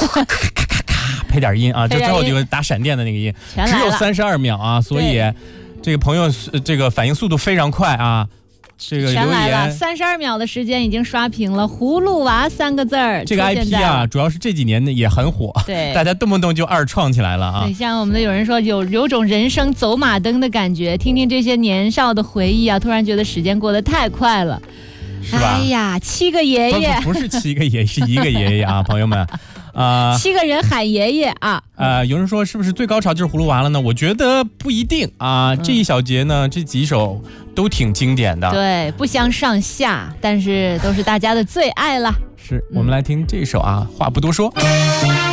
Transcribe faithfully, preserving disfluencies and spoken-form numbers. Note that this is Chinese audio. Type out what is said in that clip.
咔咔咔咔配点音啊，就最后就打闪电的那个音，只有三十二秒啊，所以这个朋友这个反应速度非常快啊。这个全来了，三十二秒的时间已经刷屏了。葫芦娃三个字儿， 这个 I P 啊，主要是这几年也很火， 对， 大家动不动就二创起来了啊。 对，像我们的有人说有有种人生走马灯的感觉，听听这些年少的回忆啊，突然觉得时间过得太快了。 是吧？ 哎呀，七个爷爷， 不, 不是七个爷爷，是一个爷爷啊，朋友们，啊、 呃，七个人喊爷爷啊。 呃，有人说是不是最高潮就是葫芦娃了呢？我觉得不一定啊。嗯、这一小节呢，这几首都挺经典的， 对，不相上下，但是都是大家的最爱了。 是我们来听这首啊，话不多说。